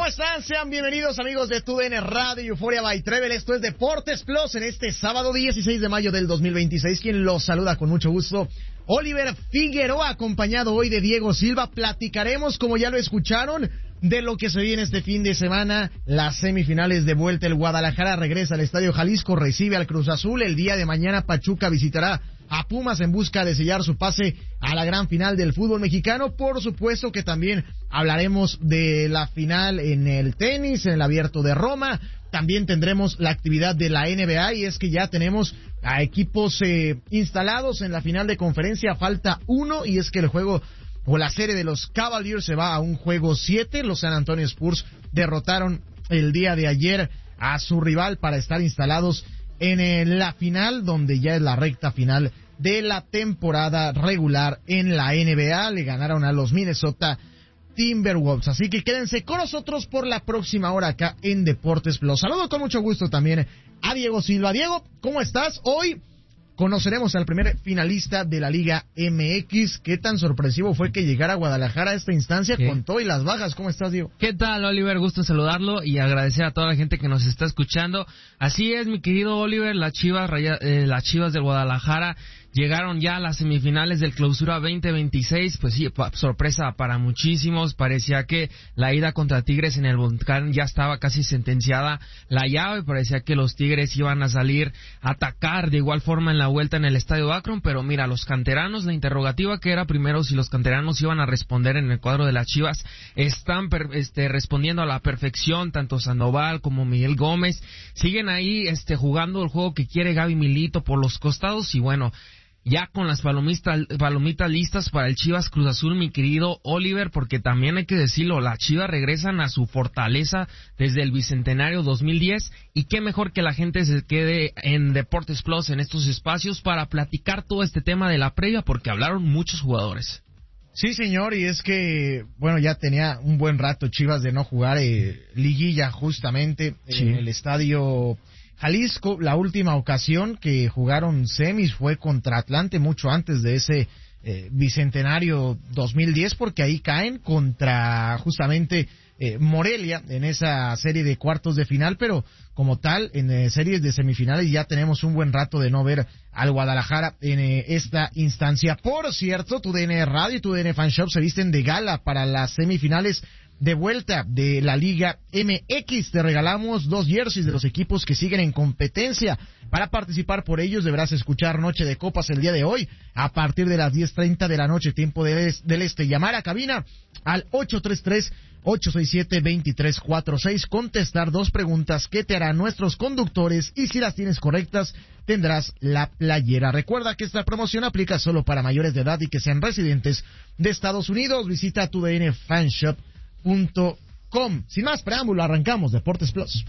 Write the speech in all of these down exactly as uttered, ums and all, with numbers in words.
están? Sean bienvenidos, amigos de Tu D N Radio Euforia by Trevel. Esto es Deportes Plus en este sábado dieciséis de mayo del dos mil veintiséis. Quien los saluda con mucho gusto, Oliver Figueroa, acompañado hoy de Diego Silva. Platicaremos, como ya lo escucharon, de lo que se viene este fin de semana. Las semifinales de vuelta. El Guadalajara regresa al Estadio Jalisco, recibe al Cruz Azul. El día de mañana Pachuca visitará a Pumas en busca de sellar su pase a la gran final del fútbol mexicano. Por supuesto que también hablaremos de la final en el tenis, en el Abierto de Roma. También tendremos la actividad de la N B A, y es que ya tenemos a equipos eh, instalados en la final de conferencia. Falta uno, y es que el juego o la serie de los Cavaliers se va a un juego siete. Los San Antonio Spurs derrotaron el día de ayer a su rival para estar instalados en la final, donde ya es la recta final de la temporada regular en la N B A. Le ganaron a los Minnesota Timberwolves. Así que quédense con nosotros por la próxima hora acá en Deportes Plus. Saludo con mucho gusto también a Diego Silva. Diego, ¿cómo estás? Hoy conoceremos al primer finalista de la Liga M X. ¿Qué tan sorpresivo fue que llegara a Guadalajara a esta instancia ¿Qué? con todo y las bajas? ¿Cómo estás, Diego? ¿Qué tal, Oliver? Gusto en saludarlo y agradecer a toda la gente que nos está escuchando. Así es, mi querido Oliver, las Chivas, eh, las Chivas del Guadalajara llegaron ya a las semifinales del Clausura veinte veintiséis. Pues sí, pa- sorpresa para muchísimos. Parecía que la ida contra Tigres en el Volcán ya estaba casi sentenciada la llave. Parecía que los Tigres iban a salir a atacar de igual forma en la vuelta en el Estadio Akron. Pero mira, los canteranos, la interrogativa que era primero si los canteranos iban a responder en el cuadro de las Chivas, están per- este, respondiendo a la perfección. Tanto Sandoval como Miguel Gómez siguen ahí este, jugando el juego que quiere Gaby Milito por los costados. Y bueno, ya con las palomitas, palomitas listas para el Chivas Cruz Azul, mi querido Oliver, porque también hay que decirlo, las Chivas regresan a su fortaleza desde el Bicentenario dos mil diez, y qué mejor que la gente se quede en Deportes Plus, en estos espacios, para platicar todo este tema de la previa, porque hablaron muchos jugadores. Sí, señor, y es que, bueno, ya tenía un buen rato Chivas de no jugar eh, liguilla justamente sí. en el Estadio Jalisco. La última ocasión que jugaron semis fue contra Atlante, mucho antes de ese eh, Bicentenario dos mil diez, porque ahí caen contra justamente eh, Morelia en esa serie de cuartos de final. Pero como tal, en eh, series de semifinales ya tenemos un buen rato de no ver al Guadalajara en eh, esta instancia. Por cierto, Tu D N Radio y Tu D N Fan Shop se visten de gala para las semifinales de vuelta de la Liga M X. Te regalamos dos jerseys de los equipos que siguen en competencia. Para participar por ellos deberás escuchar Noche de Copas el día de hoy a partir de las diez treinta de la noche, tiempo del este. Llamar a cabina al ocho tres tres, ocho seis siete, dos tres cuatro seis, contestar dos preguntas que te harán nuestros conductores, y si las tienes correctas tendrás la playera. Recuerda que esta promoción aplica solo para mayores de edad y que sean residentes de Estados Unidos. Visita tu D N Fanshop punto com. Sin más preámbulo, arrancamos Deportes Plus.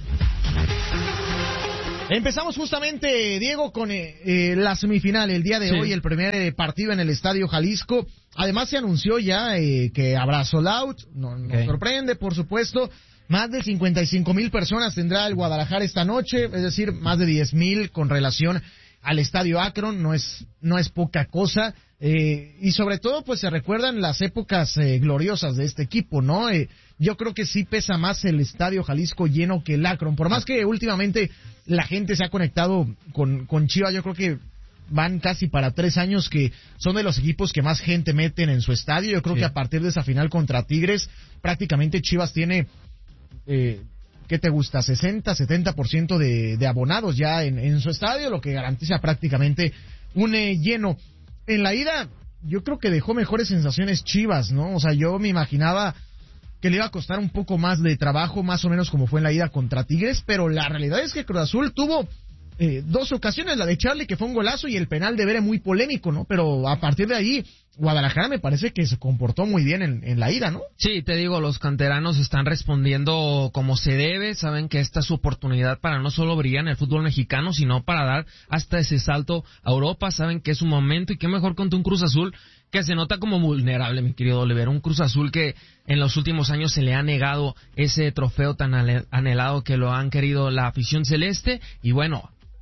Empezamos justamente, Diego, con eh, eh, la semifinal el día de sí. hoy, el primer eh, partido en el Estadio Jalisco. Además se anunció ya eh, que habrá sold out, no, nos okay. sorprende, por supuesto. Más de cincuenta y cinco mil personas tendrá el Guadalajara esta noche, es decir, más de diez mil con relación al Estadio Akron. No es, no es poca cosa. Eh, y sobre todo, pues se recuerdan las épocas eh, gloriosas de este equipo, ¿no? Eh, yo creo que sí pesa más el Estadio Jalisco lleno que el Akron. Por más que últimamente la gente se ha conectado con, con Chivas, yo creo que van casi para tres años que son de los equipos que más gente meten en su estadio. Yo creo sí. que a partir de esa final contra Tigres, prácticamente Chivas tiene, eh, ¿qué te gusta? sesenta, setenta por ciento de, de abonados ya en, en su estadio, lo que garantiza prácticamente un eh, lleno. En la ida, yo creo que dejó mejores sensaciones Chivas, ¿no? O sea, yo me imaginaba que le iba a costar un poco más de trabajo, más o menos como fue en la ida contra Tigres, pero la realidad es que Cruz Azul tuvo eh, dos ocasiones, la de Charlie, que fue un golazo, y el penal de Vera muy polémico, ¿no? Pero a partir de ahí, Guadalajara me parece que se comportó muy bien en, en la ida, ¿no? Sí, te digo, los canteranos están respondiendo como se debe, saben que esta es su oportunidad para no solo brillar en el fútbol mexicano, sino para dar hasta ese salto a Europa. Saben que es un momento, y qué mejor contra un Cruz Azul que se nota como vulnerable, mi querido Oliver. Un Cruz Azul que en los últimos años se le ha negado ese trofeo tan anhelado que lo han querido la afición celeste. Y bueno,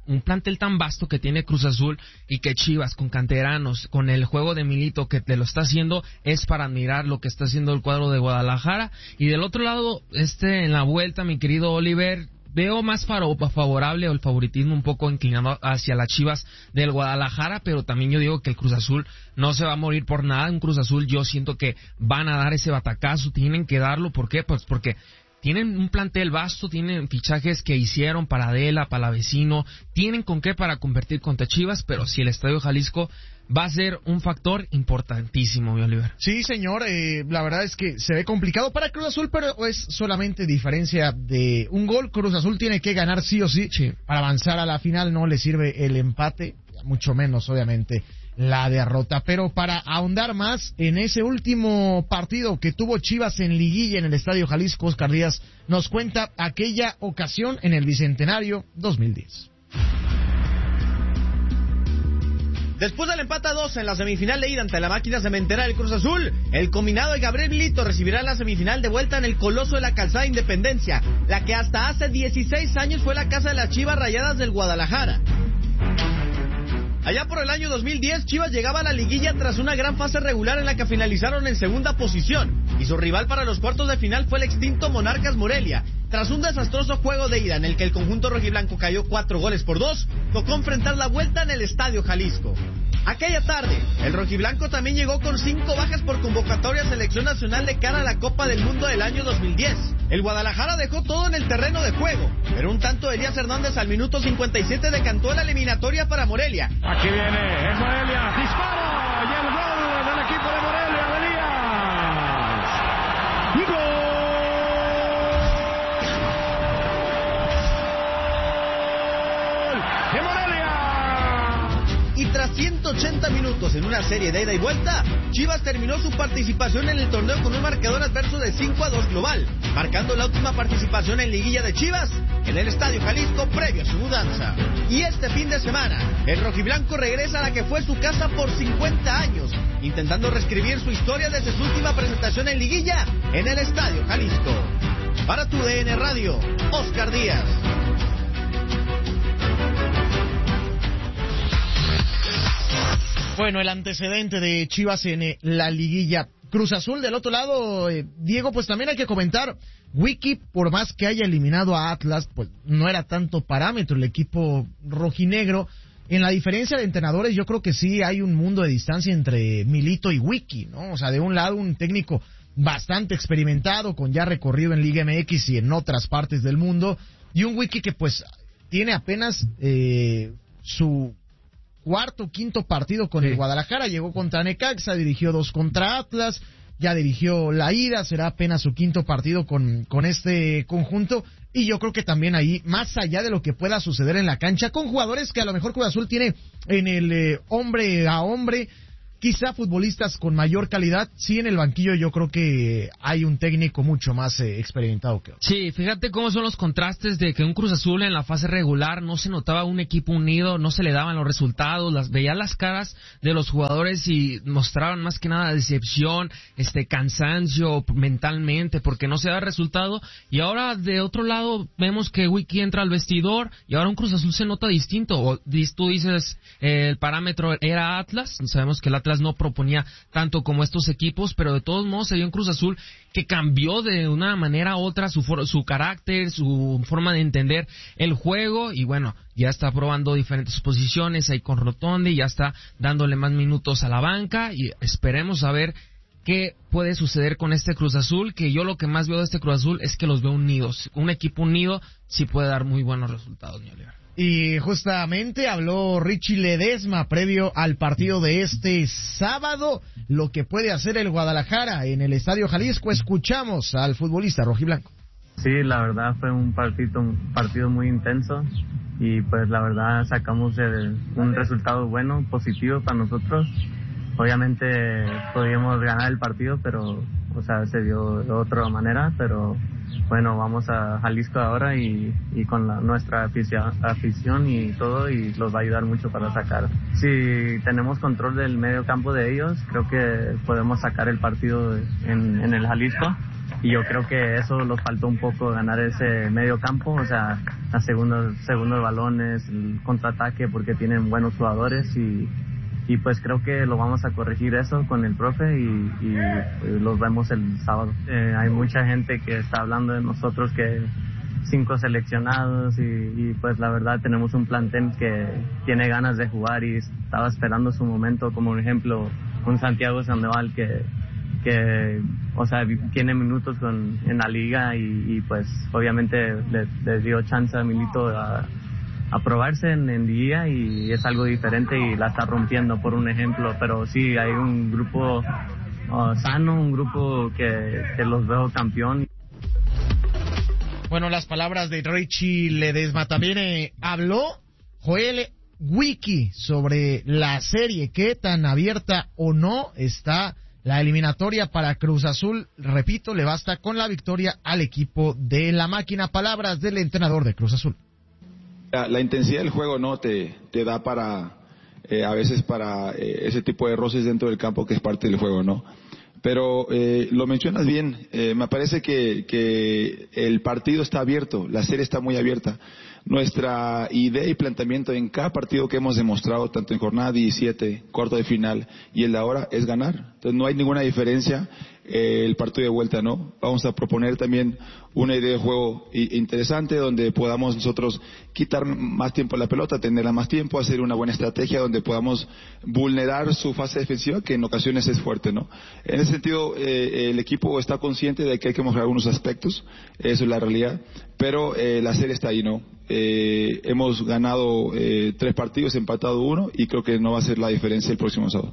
un plantel tan vasto que tiene Cruz Azul y que Chivas con canteranos, con el juego de Milito que te lo está haciendo, es para admirar lo que está haciendo el cuadro de Guadalajara. Y del otro lado, este en la vuelta, mi querido Oliver, veo más favorable o el favoritismo un poco inclinado hacia las Chivas del Guadalajara, pero también yo digo que el Cruz Azul no se va a morir por nada. Un Cruz Azul yo siento que van a dar ese batacazo, tienen que darlo. ¿Por qué? Pues porque tienen un plantel vasto, tienen fichajes que hicieron para Adela, para la Vecino, tienen con qué para convertir contra Chivas, pero si el Estadio Jalisco va a ser un factor importantísimo, mi Oliver. Sí, señor, eh, la verdad es que se ve complicado para Cruz Azul, pero es solamente diferencia de un gol. Cruz Azul tiene que ganar sí o sí, sí. Para avanzar a la final. No le sirve el empate, mucho menos, obviamente, la derrota. Pero para ahondar más en ese último partido que tuvo Chivas en liguilla en el Estadio Jalisco, Oscar Díaz nos cuenta aquella ocasión en el Bicentenario dos mil diez. Después del empate a dos en la semifinal de ida ante la máquina cementera del Cruz Azul, el combinado de Gabriel Milito recibirá la semifinal de vuelta en el Coloso de la Calzada Independencia, la que hasta hace dieciséis años fue la casa de las Chivas Rayadas del Guadalajara. Allá por el año dos mil diez, Chivas llegaba a la liguilla tras una gran fase regular en la que finalizaron en segunda posición, y su rival para los cuartos de final fue el extinto Monarcas Morelia. Tras un desastroso juego de ida en el que el conjunto rojiblanco cayó cuatro goles por dos, tocó enfrentar la vuelta en el Estadio Jalisco. Aquella tarde, el rojiblanco también llegó con cinco bajas por convocatoria a selección nacional de cara a la Copa del Mundo del año dos mil diez. El Guadalajara dejó todo en el terreno de juego, pero un tanto de Elías Hernández al minuto cincuenta y siete decantó la eliminatoria para Morelia. Aquí viene, es Morelia, disparo, y el gol del equipo de Morelia, de Elías. ¡Y gol! Tras ciento ochenta minutos en una serie de ida y vuelta, Chivas terminó su participación en el torneo con un marcador adverso de cinco a dos global, marcando la última participación en liguilla de Chivas en el Estadio Jalisco previo a su mudanza. Y este fin de semana, el rojiblanco regresa a la que fue su casa por cincuenta años, intentando reescribir su historia desde su última presentación en liguilla en el Estadio Jalisco. Para tu D N Radio, Oscar Díaz. Bueno, el antecedente de Chivas en eh, la liguilla. Cruz Azul del otro lado, eh, Diego, pues también hay que comentar, Wiki, por más que haya eliminado a Atlas, pues no era tanto parámetro el equipo rojinegro. En la diferencia de entrenadores, yo creo que sí hay un mundo de distancia entre Milito y Wiki, ¿no? O sea, de un lado un técnico bastante experimentado, con ya recorrido en Liga M X y en otras partes del mundo, y un Wiki que pues tiene apenas eh, su cuarto, quinto partido con sí. el Guadalajara. Llegó contra Necaxa, dirigió dos contra Atlas, ya dirigió la ida, será apenas su quinto partido con, con este conjunto, y yo creo que también ahí, más allá de lo que pueda suceder en la cancha, con jugadores que a lo mejor Cruz Azul tiene en el eh, hombre a hombre, quizá futbolistas con mayor calidad, sí en el banquillo yo creo que hay un técnico mucho más eh, experimentado que otro. Sí, fíjate cómo son los contrastes de que un Cruz Azul en la fase regular no se notaba un equipo unido, no se le daban los resultados, las veía las caras de los jugadores y mostraban más que nada decepción, este cansancio mentalmente porque no se da resultado, y ahora de otro lado vemos que Wiki entra al vestidor y ahora un Cruz Azul se nota distinto. O, tú dices eh, el parámetro era Atlas, sabemos que el Atlas no proponía tanto como estos equipos, pero de todos modos se dio un Cruz Azul que cambió de una manera u otra su, for- su carácter, su forma de entender el juego, y bueno, ya está probando diferentes posiciones ahí con Rotondi, ya está dándole más minutos a la banca, y esperemos a ver qué puede suceder con este Cruz Azul, que yo lo que más veo de este Cruz Azul es que los veo unidos. Un equipo unido sí puede dar muy buenos resultados, mi Oliver. Y justamente habló Richie Ledesma previo al partido de este sábado, lo que puede hacer el Guadalajara en el Estadio Jalisco. Escuchamos al futbolista rojiblanco. Sí, la verdad fue un partido, un partido muy intenso, y pues la verdad sacamos el, un resultado bueno, positivo para nosotros. Obviamente podíamos ganar el partido, pero o sea, se dio de otra manera, pero bueno, vamos a Jalisco ahora y, y con la, nuestra afición, afición y todo, y los va a ayudar mucho para sacar. Si tenemos control del medio campo de ellos, creo que podemos sacar el partido en, en el Jalisco, y yo creo que eso nos faltó un poco, ganar ese medio campo, o sea, los segundos, segundos balones, el contraataque, porque tienen buenos jugadores y, y pues creo que lo vamos a corregir eso con el profe y, y, y los vemos el sábado. Eh, hay mucha gente que está hablando de nosotros, que cinco seleccionados y, y pues la verdad tenemos un plantel que tiene ganas de jugar y estaba esperando su momento, como un ejemplo un Santiago Sandoval que que o sea tiene minutos con en la liga y, y pues obviamente le, le dio chance a Milito a, a probarse en, en liga y es algo diferente y la está rompiendo, por un ejemplo, pero sí hay un grupo uh, sano, un grupo que, que los veo campeón. Bueno, las palabras de Richie Ledesma. También eh, habló Joel Wiki sobre la serie, qué tan abierta o no está la eliminatoria para Cruz Azul. Repito, le basta con la victoria al equipo de la máquina. Palabras del entrenador de Cruz Azul. La, la intensidad del juego no te, te da para, eh, a veces para eh, ese tipo de roces dentro del campo que es parte del juego, ¿no? Pero eh, lo mencionas bien, eh, me parece que, que el partido está abierto, la serie está muy abierta. Nuestra idea y planteamiento en cada partido que hemos demostrado, tanto en jornada diecisiete, cuarto de final y el de ahora, es ganar. Entonces no hay ninguna diferencia. Eh, el partido de vuelta no. Vamos a proponer también una idea de juego interesante donde podamos nosotros quitar más tiempo a la pelota, tenerla más tiempo, hacer una buena estrategia donde podamos vulnerar su fase defensiva, que en ocasiones es fuerte, ¿no? En ese sentido, eh, el equipo está consciente de que hay que mejorar algunos aspectos, eso es la realidad, pero eh, la serie está ahí, ¿no? Eh, hemos ganado eh, tres partidos, empatado uno y creo que no va a ser la diferencia el próximo sábado.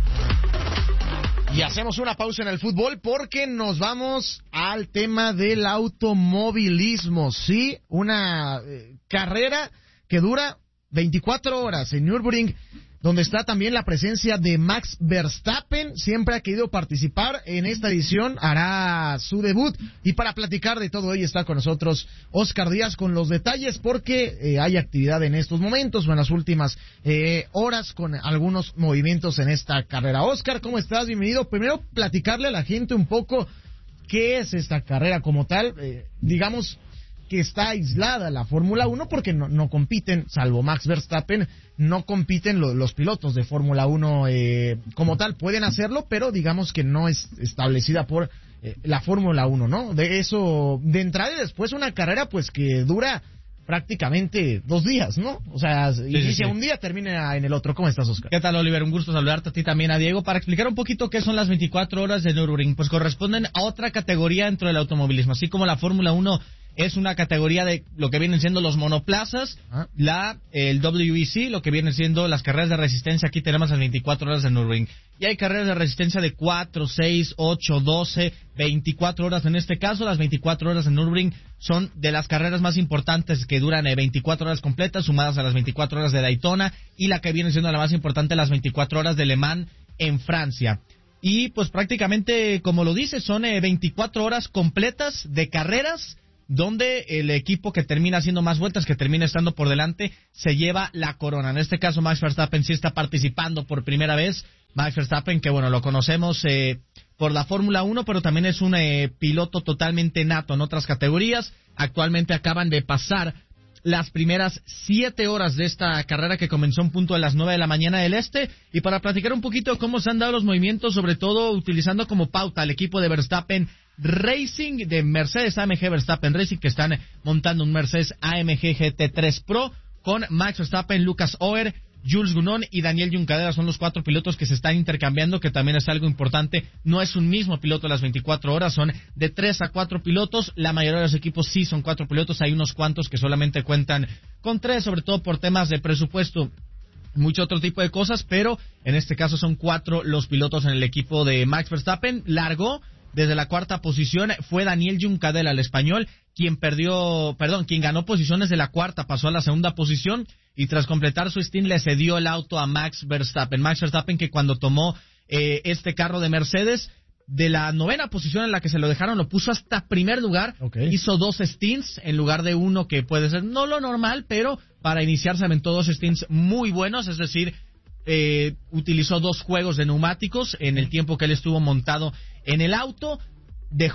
Y hacemos una pausa en el fútbol porque nos vamos al tema del automovilismo. Sí, una eh, carrera que dura veinticuatro horas en Nürburgring, donde está también la presencia de Max Verstappen. Siempre ha querido participar en esta edición, hará su debut. Y para platicar de todo ello está con nosotros Oscar Díaz con los detalles, porque eh, hay actividad en estos momentos o en las últimas eh, horas con algunos movimientos en esta carrera. Oscar, ¿cómo estás? Bienvenido. Primero, platicarle a la gente un poco qué es esta carrera como tal. Eh, digamos que está aislada la Fórmula uno porque no, no compiten, salvo Max Verstappen, no compiten lo, los pilotos de Fórmula uno eh, como tal. Pueden hacerlo, pero digamos que no es establecida por eh, la Fórmula uno, ¿no? De eso, de entrada y después una carrera pues que dura prácticamente dos días, ¿no? O sea, sí, inicia sí, sí. un día, termina en el otro. ¿Cómo estás, Oscar? ¿Qué tal, Oliver? Un gusto saludarte a ti también, a Diego, para explicar un poquito qué son las veinticuatro horas de Nürburgring. Pues corresponden a otra categoría dentro del automovilismo, así como la Fórmula uno es una categoría de lo que vienen siendo los monoplazas, ¿Ah? la el W E C, lo que vienen siendo las carreras de resistencia. Aquí tenemos las veinticuatro horas de Nürburgring. Y hay carreras de resistencia de cuatro, seis, ocho, doce, veinticuatro horas. En este caso, las veinticuatro horas de Nürburgring son de las carreras más importantes, que duran eh, veinticuatro horas completas, sumadas a las veinticuatro horas de Daytona, y la que viene siendo la más importante, las veinticuatro horas de Le Mans en Francia. Y pues prácticamente, como lo dice, son eh, veinticuatro horas completas de carreras, donde el equipo que termina haciendo más vueltas, que termina estando por delante, se lleva la corona. En este caso, Max Verstappen sí está participando por primera vez. Max Verstappen, que bueno, lo conocemos eh, por la Fórmula uno, pero también es un eh, piloto totalmente nato en otras categorías. Actualmente acaban de pasar las primeras siete horas de esta carrera, que comenzó en punto de las nueve de la mañana del este, y para platicar un poquito cómo se han dado los movimientos, sobre todo utilizando como pauta al equipo de Verstappen Racing, de Mercedes A M G Verstappen Racing, que están montando un Mercedes A M G G T tres Pro, con Max Verstappen, Lucas Oer, Jules Gunón y Daniel Juncadella. Son los cuatro pilotos que se están intercambiando, que también es algo importante. No es un mismo piloto las veinticuatro horas, son de tres a cuatro pilotos. La mayoría de los equipos sí son cuatro pilotos, hay unos cuantos que solamente cuentan con tres, sobre todo por temas de presupuesto, mucho otro tipo de cosas, pero en este caso son cuatro los pilotos en el equipo de Max Verstappen. Largó desde la cuarta posición, fue Daniel Juncadella, el español, quien perdió, perdón, quien ganó posiciones de la cuarta, pasó a la segunda posición, y tras completar su stint le cedió el auto a Max Verstappen. Max Verstappen, que cuando tomó eh, este carro de Mercedes, de la novena posición en la que se lo dejaron, lo puso hasta primer lugar. Okay. Hizo dos stints en lugar de uno, que puede ser no lo normal, pero para iniciar se aventó dos stints muy buenos, es decir, eh, utilizó dos juegos de neumáticos en el tiempo que él estuvo montado en el auto. Dejó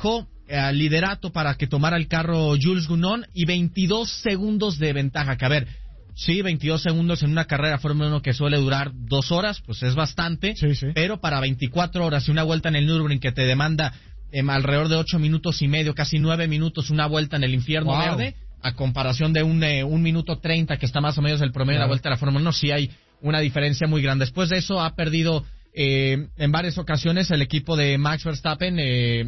eh, liderato para que tomara el carro Jules Gounon y veintidós segundos de ventaja, que a ver, sí, veintidós segundos en una carrera Fórmula uno que suele durar dos horas, pues es bastante, sí, sí. Pero para veinticuatro horas y una vuelta en el Nürburgring que te demanda eh, alrededor de ocho minutos y medio, casi nueve minutos, una vuelta en el infierno wow. verde, a comparación de un, eh, un minuto treinta que está más o menos el promedio claro. de la vuelta de la Fórmula uno, sí hay una diferencia muy grande. Después de eso ha perdido eh, en varias ocasiones el equipo de Max Verstappen eh,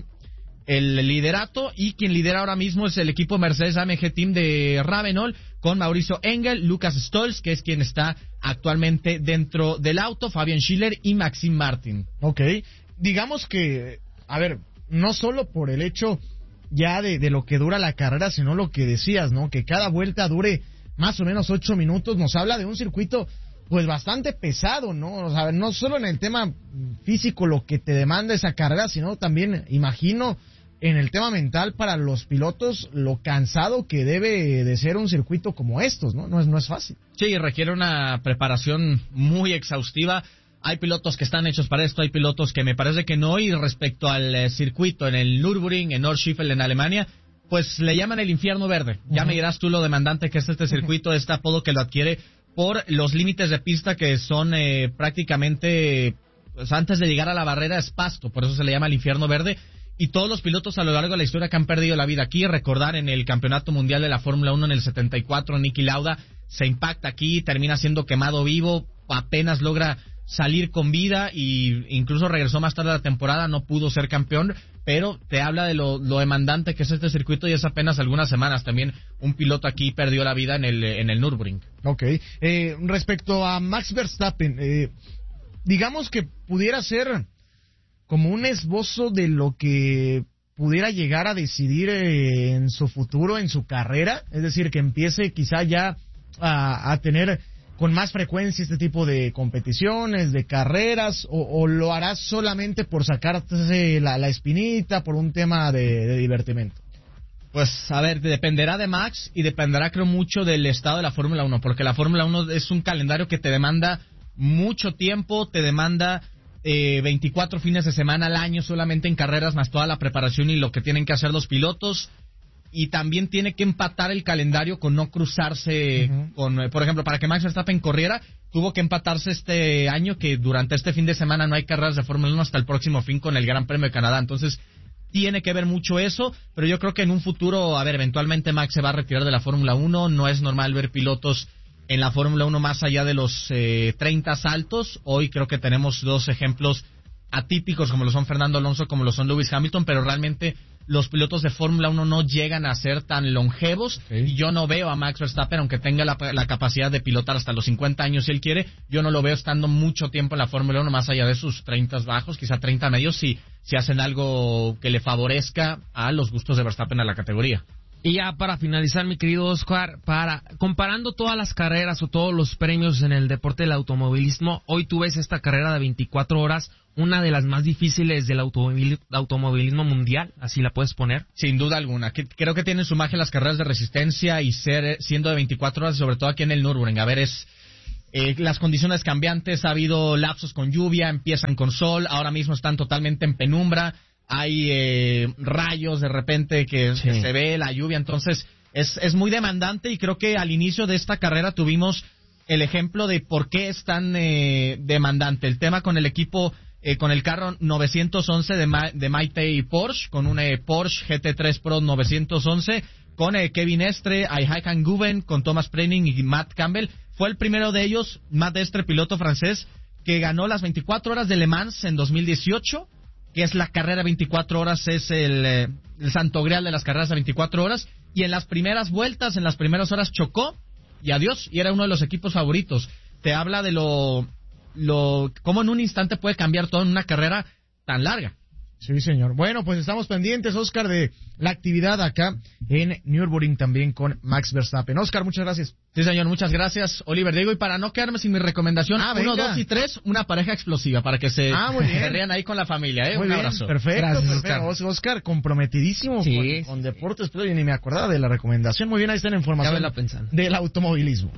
el liderato, y quien lidera ahora mismo es el equipo Mercedes A M G Team de Ravenol con Mauricio Engel, Lucas Stolz, que es quien está actualmente dentro del auto, Fabian Schiller y Maxime Martin. Ok, digamos que, a ver, no solo por el hecho ya de, de lo que dura la carrera, sino lo que decías, ¿no? Que cada vuelta dure más o menos ocho minutos, nos habla de un circuito pues bastante pesado, ¿no? O sea, no solo en el tema físico lo que te demanda esa carrera, sino también, imagino, en el tema mental para los pilotos, lo cansado que debe de ser un circuito como estos, ¿no? No es, no es fácil. Sí, requiere una preparación muy exhaustiva. Hay pilotos que están hechos para esto, hay pilotos que me parece que no, y respecto al eh, circuito en el Nürburgring, en Nordschleife, en Alemania, pues le llaman el infierno verde. Uh-huh. Ya me dirás tú lo demandante que es este circuito, este apodo que lo adquiere por los límites de pista que son eh, prácticamente, pues antes de llegar a la barrera es pasto, por eso se le llama el infierno verde. Y todos los pilotos a lo largo de la historia que han perdido la vida aquí, recordar en el Campeonato Mundial de la Fórmula uno en el setenta y cuatro, Niki Lauda se impacta aquí, termina siendo quemado vivo, apenas logra salir con vida y incluso regresó más tarde de la temporada, no pudo ser campeón, pero te habla de lo, lo demandante que es este circuito, y es apenas algunas semanas también un piloto aquí perdió la vida en el en el Nürburgring. Ok, eh, respecto a Max Verstappen, eh, digamos que pudiera ser como un esbozo de lo que pudiera llegar a decidir eh, en su futuro, en su carrera, es decir, que empiece quizá ya a, a tener con más frecuencia este tipo de competiciones, de carreras, o, o lo harás solamente por sacarte la, la espinita, por un tema de, de divertimento? Pues, a ver, dependerá de Max y dependerá, creo, mucho del estado de la Fórmula uno, porque la Fórmula uno es un calendario que te demanda mucho tiempo, te demanda eh, veinticuatro fines de semana al año solamente en carreras, más toda la preparación y lo que tienen que hacer los pilotos. Y también tiene que empatar el calendario con no cruzarse uh-huh. con, por ejemplo, para que Max Verstappen corriera, tuvo que empatarse este año que durante este fin de semana no hay carreras de Fórmula uno hasta el próximo fin con el Gran Premio de Canadá. Entonces, tiene que ver mucho eso, pero yo creo que en un futuro, a ver, eventualmente Max se va a retirar de la Fórmula uno, no es normal ver pilotos en la Fórmula uno más allá de los eh, treinta saltos. Hoy creo que tenemos dos ejemplos atípicos como lo son Fernando Alonso, como lo son Lewis Hamilton, pero realmente los pilotos de Fórmula uno no llegan a ser tan longevos. Okay. Y yo no veo a Max Verstappen, aunque tenga la, la capacidad de pilotar hasta los cincuenta años si él quiere, yo no lo veo estando mucho tiempo en la Fórmula uno, más allá de sus treinta bajos, quizá treinta medios, si, si hacen algo que le favorezca a los gustos de Verstappen a la categoría. Y ya para finalizar, mi querido Oscar, para comparando todas las carreras o todos los premios en el deporte del automovilismo, hoy tú ves esta carrera de veinticuatro horas, una de las más difíciles del automovilismo, automovilismo mundial, así la puedes poner. Sin duda alguna, que, creo que tienen su magia las carreras de resistencia y ser siendo de veinticuatro horas, sobre todo aquí en el Nürburgring. A ver, es eh, las condiciones cambiantes, ha habido lapsos con lluvia, empiezan con sol, ahora mismo están totalmente en penumbra. Hay eh, rayos de repente que, sí. que se ve la lluvia, entonces es, es muy demandante, y creo que al inicio de esta carrera tuvimos el ejemplo de por qué es tan eh, demandante. El tema con el equipo, eh, con el carro novecientos once de, Ma- de Maite Porsche, con un eh, Porsche G T tres Pro novecientos once, con eh, Kevin Estre, Ayhan Guven, con Thomas Prenning y Matt Campbell. Fue el primero de ellos, Matt Estre, piloto francés, que ganó las veinticuatro horas de Le Mans en dos mil dieciocho, que es la carrera veinticuatro horas, es el, eh, el santo grial de las carreras de veinticuatro horas, y en las primeras vueltas, en las primeras horas chocó, y adiós, y era uno de los equipos favoritos. Te habla de lo, lo, cómo en un instante puede cambiar todo en una carrera tan larga. Sí, señor. Bueno, pues estamos pendientes, Oscar, de la actividad acá en Nürburgring también con Max Verstappen. Oscar, muchas gracias. Sí, señor, muchas gracias, Oliver Diego. Y para no quedarme sin mi recomendación, ah, uno, venga. dos y tres, una pareja explosiva, para que se, ah, muy bien. se rían ahí con la familia, ¿eh? Muy Un bien, abrazo. Perfecto, gracias, perfecto. Oscar. Oscar, comprometidísimo sí, con, sí. con deportes, pero yo ni me acordaba de la recomendación. Muy bien, ahí está la información del automovilismo.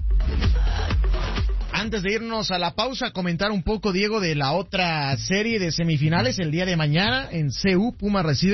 Antes de irnos a la pausa, comentar un poco, Diego, de la otra serie de semifinales el día de mañana en C U. Puma recibe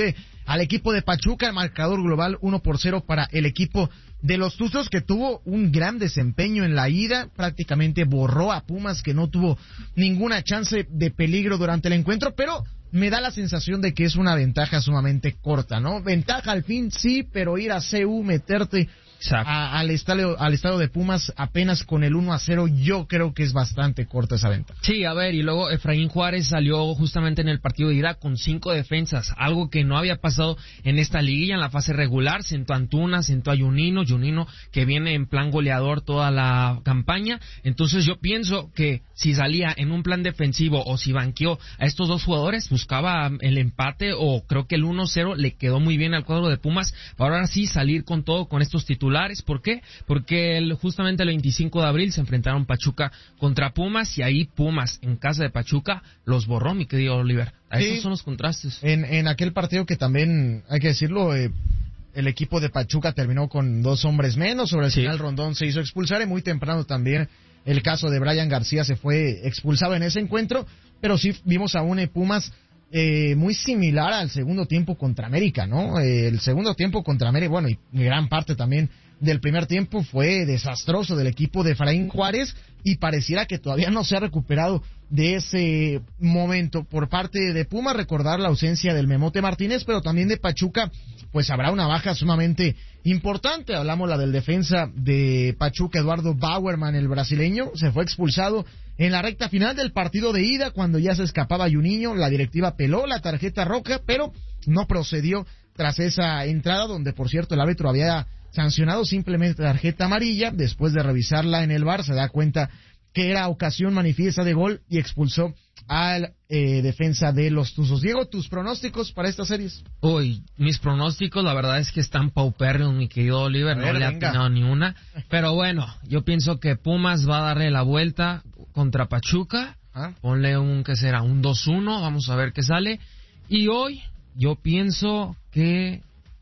al equipo de Pachuca. El marcador global uno por cero para el equipo de los Tuzos, que tuvo un gran desempeño en la ida, prácticamente borró a Pumas, que no tuvo ninguna chance de peligro durante el encuentro, pero me da la sensación de que es una ventaja sumamente corta, ¿no? Ventaja al fin, sí, pero ir a C U, meterte a, al estadio al estadio de Pumas apenas con el uno a cero, yo creo que es bastante corta esa ventaja. Sí, a ver, y luego Efraín Juárez salió justamente en el partido de ida con cinco defensas, algo que no había pasado en esta liguilla en la fase regular. Sentó a Antuna, sentó a Junino, Junino que viene en plan goleador toda la campaña. Entonces yo pienso que si salía en un plan defensivo o si banqueó a estos dos jugadores, buscaba el empate, o creo que el uno cero le quedó muy bien al cuadro de Pumas para ahora sí salir con todo con estos titulares. ¿Por qué? Porque el, justamente el veinticinco de abril se enfrentaron Pachuca contra Pumas, y ahí Pumas en casa de Pachuca los borró, mi querido Oliver. A Sí, esos son los contrastes. En, en aquel partido que también, hay que decirlo, eh, el equipo de Pachuca terminó con dos hombres menos. Sobre el Sí. final Rondón se hizo expulsar, y muy temprano también el caso de Brian García se fue expulsado en ese encuentro, pero sí vimos a un eh, Pumas eh, muy similar al segundo tiempo contra América, ¿no? Eh, el segundo tiempo contra América, bueno, y gran parte también del primer tiempo fue desastroso del equipo de Efraín Juárez, y pareciera que todavía no se ha recuperado de ese momento por parte de Pumas. Recordar la ausencia del Memote Martínez, pero también de Pachuca, pues habrá una baja sumamente importante. Hablamos la del defensa de Pachuca, Eduardo Bauerman, el brasileño, se fue expulsado en la recta final del partido de ida, cuando ya se escapaba Juninho. La directiva peló la tarjeta roja, pero no procedió tras esa entrada, donde por cierto el árbitro había sancionado simplemente tarjeta amarilla. Después de revisarla en el V A R, se da cuenta que era ocasión manifiesta de gol y expulsó al eh, defensa de los Tuzos. Diego, ¿tus pronósticos para estas series? Uy, mis pronósticos la verdad es que están paupérrimos, mi querido Oliver, Ver, no le ha venga. atinado ni una. Pero bueno, yo pienso que Pumas va a darle la vuelta contra Pachuca. ¿Ah? Ponle un, ¿qué será? Un dos uno, vamos a ver qué sale. Y hoy yo pienso que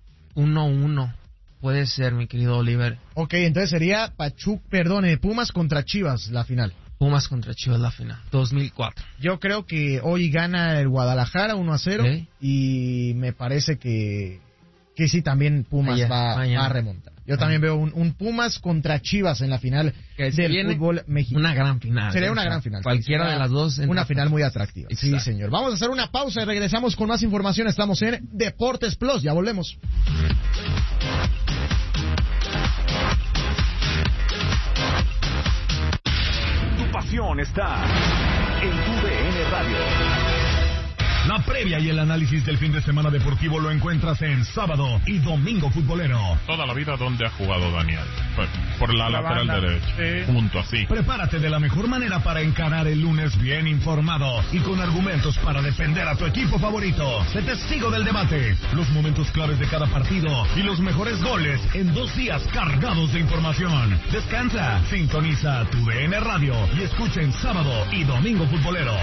uno uno. Puede ser, mi querido Oliver. Ok, entonces sería Pachuca, perdón, eh, Pumas contra Chivas, la final. Pumas contra Chivas, la final, dos mil cuatro. Yo creo que hoy gana el Guadalajara uno a cero, ¿Sí? y me parece que, que sí, también Pumas Mañana, va, mañana. va a remontar. Yo también veo un, un Pumas contra Chivas en la final Que se del viene fútbol mexicano. Una gran final. Sería ¿eh? una O sea, gran final. Cualquiera Sería de las dos. Una entra- final muy atractiva. Sí, Exacto. señor. Vamos a hacer una pausa y regresamos con más información. Estamos en Deportes Plus. Ya volvemos. Tu pasión está en tu D N Radio. La previa y el análisis del fin de semana deportivo lo encuentras en Sábado y Domingo Futbolero. Toda la vida, ¿dónde ha jugado Daniel? Pues, por la, La lateral banda, derecha. sí. Punto, así. Prepárate de la mejor manera para encarar el lunes bien informado y con argumentos para defender a tu equipo favorito. Sé testigo del debate, los momentos claves de cada partido y los mejores goles en dos días cargados de información. Descansa, sintoniza tu D N Radio y escucha en Sábado y Domingo Futbolero.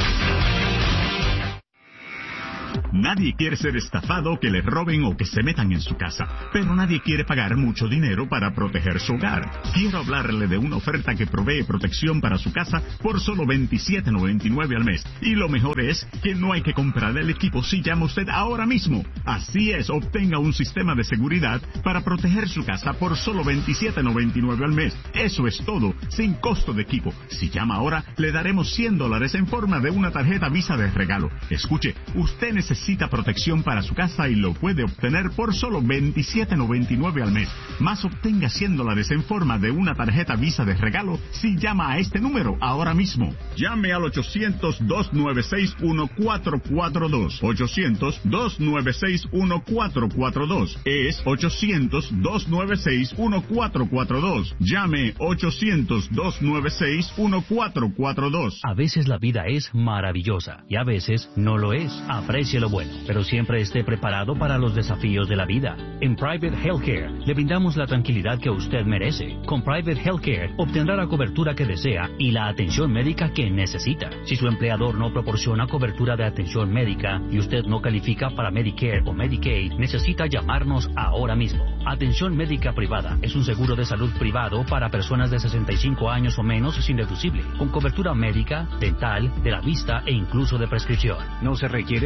Nadie quiere ser estafado, que le roben o que se metan en su casa, pero nadie quiere pagar mucho dinero para proteger su hogar. Quiero hablarle de una oferta que provee protección para su casa por solo veintisiete noventa y nueve al mes. Y lo mejor es que no hay que comprar el equipo si llama usted ahora mismo. Así es, obtenga un sistema de seguridad para proteger su casa por solo veintisiete noventa y nueve al mes. Eso es todo, sin costo de equipo. Si llama ahora, le daremos cien dólares en forma de una tarjeta Visa de regalo. Escuche, usted necesita protección para su casa y lo puede obtener por solo veintisiete noventa y nueve al mes. Más, obtenga cien dólares en forma de una tarjeta Visa de regalo si llama a este número ahora mismo. Llame al ochocientos, dos nueve seis, uno cuatro cuatro dos. ochocientos, dos nueve seis, uno cuatro cuatro dos. Es ochocientos, dos nueve seis, uno cuatro cuatro dos. Llame ochocientos, dos nueve seis, uno cuatro cuatro dos. A veces la vida es maravillosa y a veces no lo es. Aprecie lo bueno, pero siempre esté preparado para los desafíos de la vida. En Private Healthcare le brindamos la tranquilidad que usted merece. Con Private Healthcare obtendrá la cobertura que desea y la atención médica que necesita. Si su empleador no proporciona cobertura de atención médica y usted no califica para Medicare o Medicaid, necesita llamarnos ahora mismo. Atención médica privada es un seguro de salud privado para personas de sesenta y cinco años o menos sin deducible, con cobertura médica, dental, de la vista e incluso de prescripción. No se requiere seguro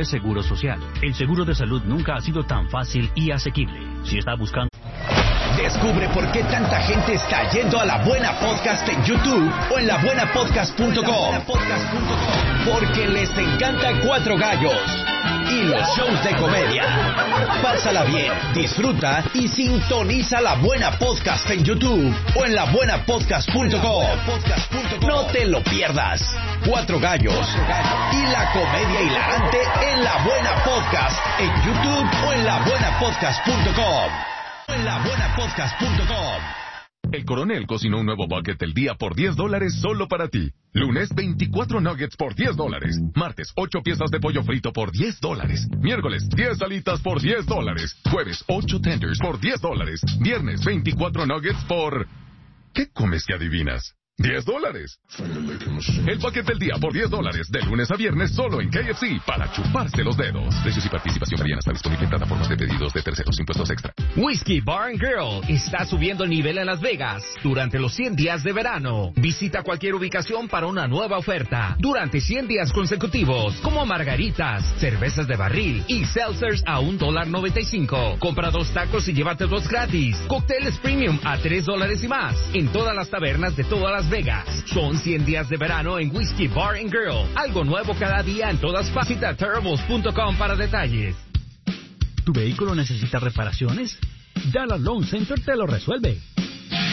Social. El seguro de salud nunca ha sido tan fácil y asequible. Si está buscando... Descubre por qué tanta gente está yendo a La Buena Podcast en YouTube o en la buena podcast punto com. Porque les encanta Cuatro Gallos y los shows de comedia. Pásala bien, disfruta y sintoniza La Buena Podcast en YouTube o en la buena podcast punto com. No te lo pierdas. Cuatro Gallos y la comedia hilarante en La Buena Podcast en YouTube o en la buena podcast punto com. En la buena podcast punto com. El Coronel cocinó un nuevo bucket del día por diez dólares solo para ti. Lunes, veinticuatro nuggets por diez dólares. Martes, ocho piezas de pollo frito por diez dólares. Miércoles, diez alitas por diez dólares. Jueves, ocho tenders por diez dólares. Viernes, veinticuatro nuggets por... ¿Qué comes que adivinas? diez dólares. El bucket del día por diez dólares. De lunes a viernes solo en K F C para chuparse los dedos. Precios y participación varían. Está disponible en plataformas de pedidos de terceros, impuestos extra. Whiskey Bar and Girl está subiendo el nivel en Las Vegas durante los cien días de verano. Visita cualquier ubicación para una nueva oferta durante cien días consecutivos, como margaritas, cervezas de barril y seltzers a un dólar noventa y cinco. Compra dos tacos y llévate dos gratis. Cócteles premium a tres dólares y más en todas las tabernas de todas las Vegas. Son cien días de verano en Whiskey Bar and Girl. Algo nuevo cada día en todas partes. Visita terribles punto com para detalles. ¿Tu vehículo necesita reparaciones? Dallas Loan Center te lo resuelve.